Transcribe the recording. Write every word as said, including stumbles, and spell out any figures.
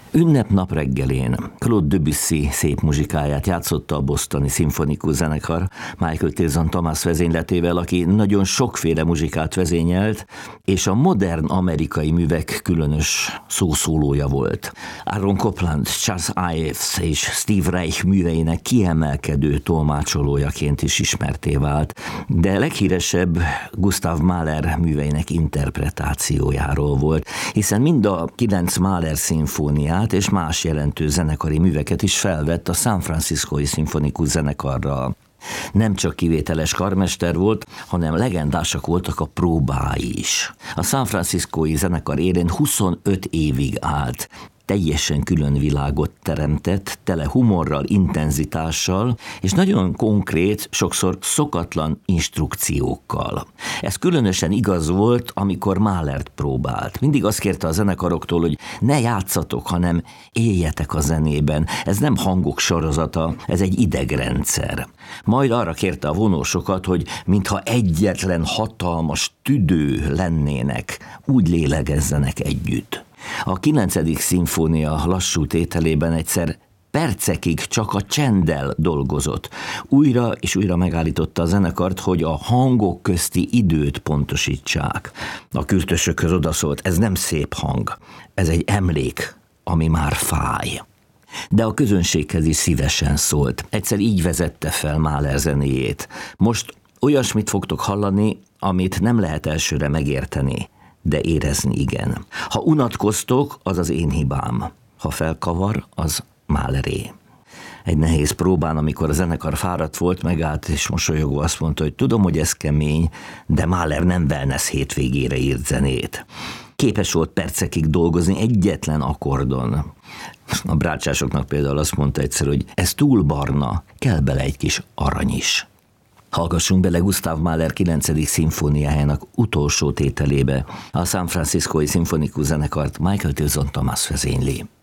Ünnepnap reggelén Claude Debussy szép muzsikáját játszotta a bostoni szimfonikus zenekar Michael Tilson Thomas vezényletével, aki nagyon sokféle muzsikát vezényelt, és a modern amerikai művek különös szószólója volt. Aaron Copland, Charles Ives és Steve Reich műveinek kiemelkedő tolmácsolójaként is ismertté vált, de leghíresebb Gustav Mahler műveinek interpretációjáról volt, hiszen mind a kilenc Mahler szimfóniát és más jelentős zenekari műveket is felvett a San Franciscói szimfonikus zenekarral. Nem csak kivételes karmester volt, hanem legendásak voltak a próbái is. A San Franciscói zenekar élén huszonöt évig állt, teljesen külön világot teremtett, tele humorral, intenzitással, és nagyon konkrét, sokszor szokatlan instrukciókkal. Ez különösen igaz volt, amikor Mahlert próbált. Mindig azt kérte a zenekaroktól, hogy ne játszatok, hanem éljetek a zenében. Ez nem hangok sorozata, ez egy idegrendszer. Majd arra kérte a vonósokat, hogy mintha egyetlen hatalmas tüdő lennének, úgy lélegezzenek együtt. A kilencedik szimfónia lassú tételében egyszer percekig csak a csenddel dolgozott. Újra és újra megállította a zenekart, hogy a hangok közti időt pontosítsák. A kürtösökhöz odaszólt, ez nem szép hang, ez egy emlék, ami már fáj. De a közönséghez is szívesen szólt. Egyszer így vezette fel Mahler zenéjét. Most olyasmit fogtok hallani, amit nem lehet elsőre megérteni, de érezni igen. Ha unatkoztok, az az én hibám. Ha felkavar, az Mahleré. Egy nehéz próbán, amikor a zenekar fáradt volt, megállt és mosolyogva azt mondta, hogy tudom, hogy ez kemény, de Mahler nem wellness hétvégére írt zenét. Képes volt percekig dolgozni egyetlen akkordon. A brácsásoknak például azt mondta egyszer, hogy ez túl barna, kell bele egy kis arany is. Hallgassunk bele Gustav Mahler kilencedik szimfóniájának utolsó tételébe. A San Franciscói szimfonikus zenekart Michael Tilson Thomas vezényli.